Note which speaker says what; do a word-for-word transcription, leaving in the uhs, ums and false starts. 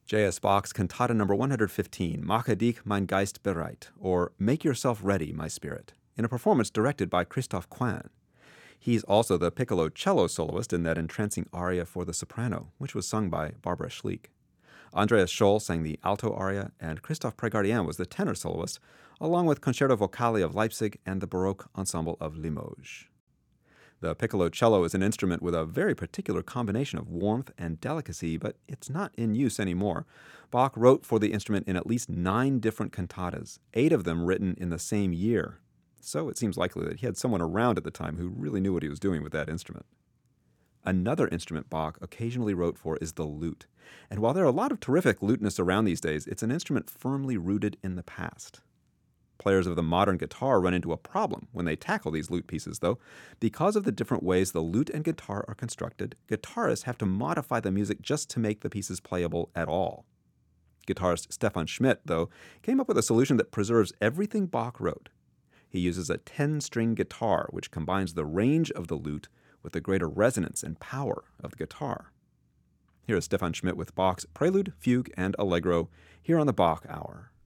Speaker 1: J S. Bach's Cantata number one hundred fifteen, Mache dich mein Geist bereit, or Make Yourself Ready, My Spirit, in a performance directed by Christoph Quinn. He's also the piccolo cello soloist in that entrancing aria for the soprano, which was sung by Barbara Schlick. Andreas Scholl sang the alto aria, and Christoph Prégardien was the tenor soloist, along with Concerto Vocali of Leipzig and the Baroque Ensemble of Limoges. The piccolo cello is an instrument with a very particular combination of warmth and delicacy, but it's not in use anymore. Bach wrote for the instrument in at least nine different cantatas, eight of them written in the same year. So it seems likely that he had someone around at the time who really knew what he was doing with that instrument. Another instrument Bach occasionally wrote for is the lute. And while there are a lot of terrific lutenists around these days, it's an instrument firmly rooted in the past. Players of the modern guitar run into a problem when they tackle these lute pieces, though. Because of the different ways the lute and guitar are constructed, guitarists have to modify the music just to make the pieces playable at all. Guitarist Stefan Schmidt, though, came up with a solution that preserves everything Bach wrote. He uses a ten-string guitar, which combines the range of the lute with the greater resonance and power of the guitar. Here is Stefan Schmidt with Bach's Prelude, Fugue, and Allegro here on the Bach Hour.